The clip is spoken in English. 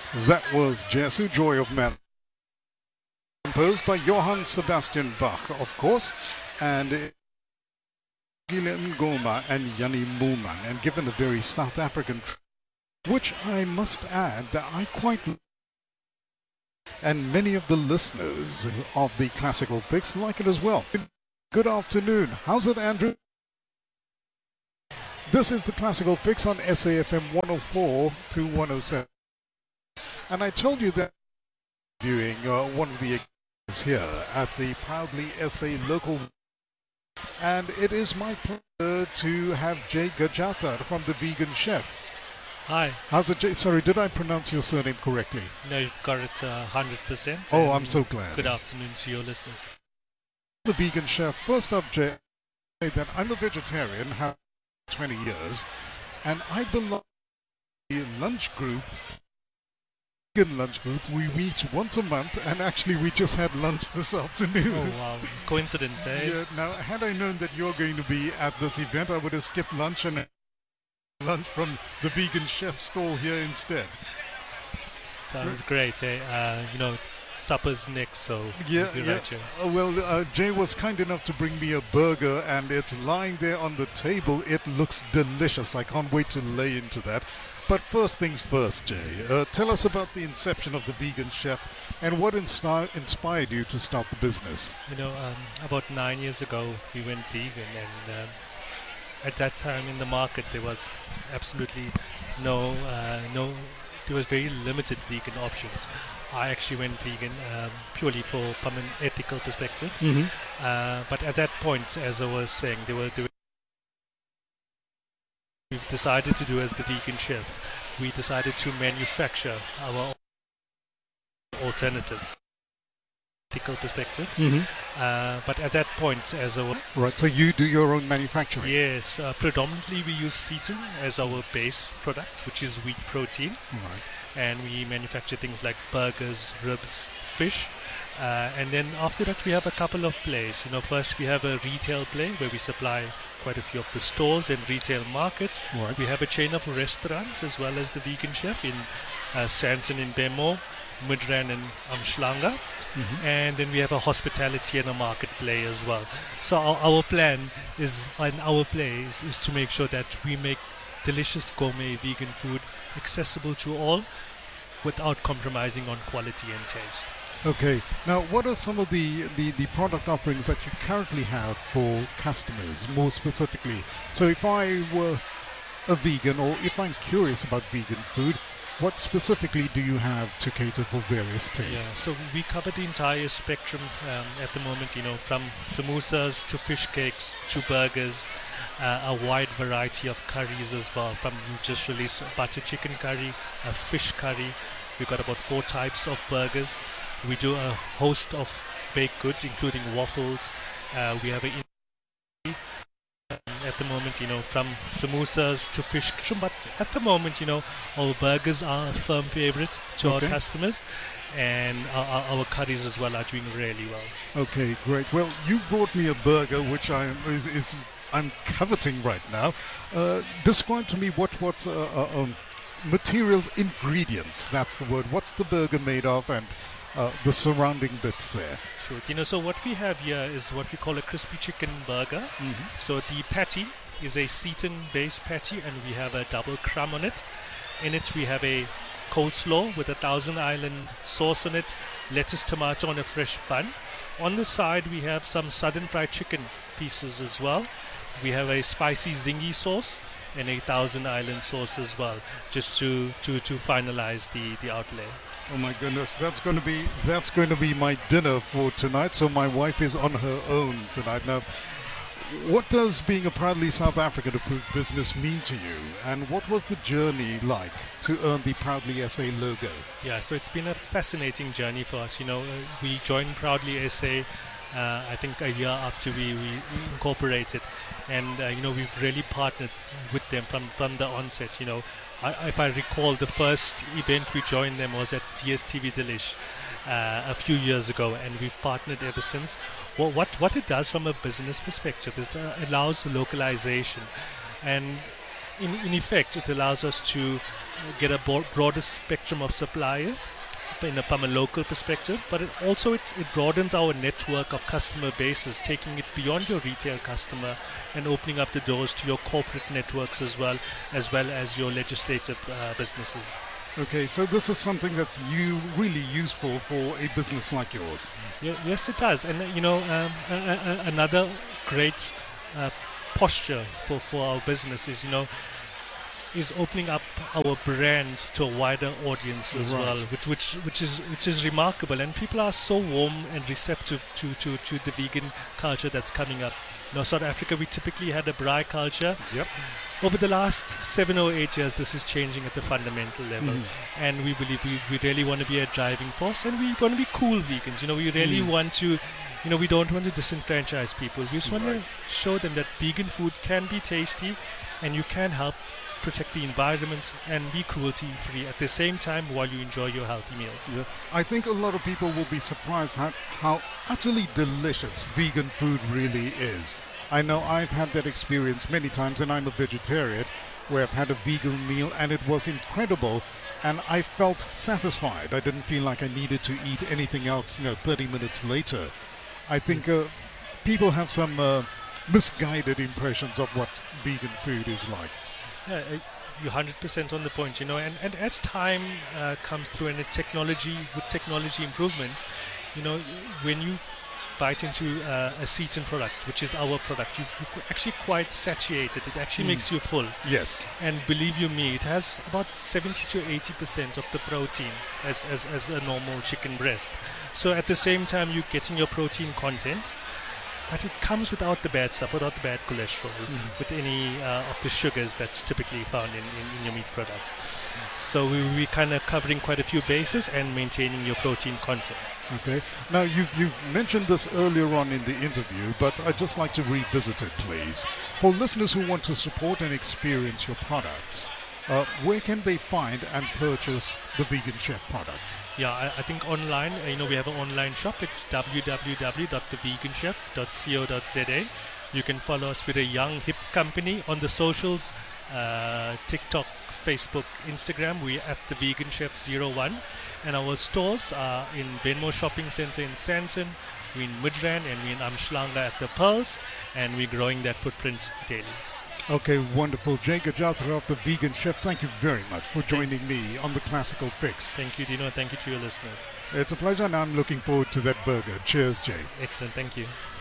That was Jesu, Joy of Man, composed by Johann Sebastian Bach, of course, and Guillaume Goma and Yanni Moolman, and given a very South African, which I must add that I quite like, and many of the listeners of the Classical Fix like it as well. Good afternoon. How's it, Andrew? This is the Classical Fix on SAFM 104 to 107. And I told you that viewing one of the here at the Proudly SA local, and it is my pleasure to have Jay Gajata from The Vegan Chef. Hi. How's it, Jay? Sorry, did I pronounce your surname correctly? No, you've got it 100%. Oh, I'm so glad. Good afternoon to your listeners. The Vegan Chef. First up, Jay, that I'm a vegetarian, have 20 years, and I belong to the lunch group. Lunch group. We meet once a month, and actually we just had lunch this afternoon. Oh wow, coincidence, eh? Yeah, now, had I known that you're going to be at this event, I would have skipped lunch and lunch from the Vegan Chef stall here instead. Sounds great, eh? Supper's next, so yeah, we'll be right here. Well, Jay was kind enough to bring me a burger, and it's lying there on the table. It looks delicious. I can't wait to lay into that. But first things first, Jay, tell us about the inception of The Vegan Chef and what inspired you to start the business. About 9 years ago, we went vegan, and at that time in the market, there was absolutely there was very limited vegan options. I actually went vegan purely from an ethical perspective. Mm-hmm. But at that point, as I was saying, we've decided to do as The Vegan Chef. We decided to manufacture our alternatives. Ethical perspective. Mm-hmm. But at that point, Right, so you do your own manufacturing? Yes, predominantly we use seitan as our base product, which is wheat protein. Right. And we manufacture things like burgers, ribs, fish. And then after that, we have a couple of plays. First we have a retail play where we supply quite a few of the stores and retail markets. Right. We have a chain of restaurants as well as The Vegan Chef in Sandton in Bemo, Midrand and Umhlanga. Mm-hmm. And then we have a hospitality and a market play as well. So our plan is, and our play is to make sure that we make delicious gourmet vegan food accessible to all without compromising on quality and taste. Okay. Now, what are some of the product offerings that you currently have for customers, more specifically? So if I were a vegan, or if I'm curious about vegan food, what specifically do you have to cater for various tastes? Yeah, so we cover the entire spectrum at the moment, from samosas to fish cakes to burgers, a wide variety of curries as well. We just released a butter chicken curry, a fish curry. We've got about 4 types of burgers. We do a host of baked goods, including waffles. We have at the moment, from samosas to fish. But at the moment, our burgers are a firm favorite to our customers, and our curries as well are doing really well. Okay, great. Well, you brought me a burger, which I'm coveting right now. Describe to me what materials, ingredients, that's the word. What's the burger made of, and the surrounding bits there? Sure. So what we have here is what we call a crispy chicken burger. Mm-hmm. So the patty is a seitan-based patty, and we have a double crumb on it. In it, we have a coleslaw with a Thousand Island sauce on it, lettuce, tomato on a fresh bun. On the side, we have some southern fried chicken pieces as well. We have a spicy zingy sauce and a Thousand Island sauce as well, just to finalize the outlay. Oh my goodness, that's going to be my dinner for tonight. So my wife is on her own tonight. Now, what does being a proudly South African approved business mean to you, and what was the journey like to earn the Proudly SA logo? Yeah, so it's been a fascinating journey for us. We joined Proudly SA I think a year after we incorporated, and we've really partnered with them from the onset. If I recall, the first event we joined them was at DSTV Delish a few years ago, and we've partnered ever since. What it does from a business perspective is it allows localization, and in effect it allows us to get a broader spectrum of suppliers from a local perspective, but it broadens our network of customer bases, taking it beyond your retail customer and opening up the doors to your corporate networks as well as your legislative businesses. Okay, so this is something that's really useful for a business like yours. Yes, it does. And another great posture for our business is opening up our brand to a wider audience as well, which is remarkable. And people are so warm and receptive to the vegan culture that's coming up. South Africa, we typically had a braai culture. Yep. Over the last 7 or 8 years, this is changing at the fundamental level, and we believe we really want to be a driving force, and we want to be cool vegans. We really want to, we don't want to disenfranchise people. We just want to show them that vegan food can be tasty, and you can help protect the environment and be cruelty-free at the same time while you enjoy your healthy meals. Yeah. I think a lot of people will be surprised how utterly delicious vegan food really is. I know I've had that experience many times, and I'm a vegetarian, where I've had a vegan meal and it was incredible, and I felt satisfied. I didn't feel like I needed to eat anything else 30 minutes later. I think people have some misguided impressions of what vegan food is like. Yeah, you're 100% on the point, and as time comes through and with technology improvements, when you bite into a Seaton product, which is our product, you're actually quite satiated. It actually makes you full. Yes. And believe you me, it has about 70 to 80% of the protein as a normal chicken breast. So at the same time, you're getting your protein content, but it comes without the bad stuff, without the bad cholesterol, with any of the sugars that's typically found in your meat products. So we're kind of covering quite a few bases and maintaining your protein content. Okay. Now, you've mentioned this earlier on in the interview, but I'd just like to revisit it, please. For listeners who want to support and experience your products, where can they find and purchase the Vegan Chef products? Yeah, I think online, we have an online shop. It's www.theveganchef.co.za. You can follow us with a young, hip company on the socials, TikTok, Facebook, Instagram. We're at The Vegan Chef 01. And our stores are in Benmore Shopping Centre in Sandton. We're in Midrand, and we're in Umhlanga at the Pearls. And we're growing that footprint daily. Okay, wonderful. Jay Gajatra of The Vegan Chef, thank you very much for joining me on The Classical Fix. Thank you, Dino. Thank you to your listeners. It's a pleasure, and I'm looking forward to that burger. Cheers, Jay. Excellent. Thank you.